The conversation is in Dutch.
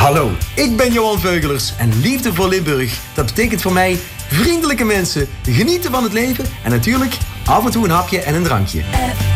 Hallo, ik ben Johan Veugelers en liefde voor Limburg. Dat betekent voor mij vriendelijke mensen, genieten van het leven en natuurlijk af en toe een hapje en een drankje.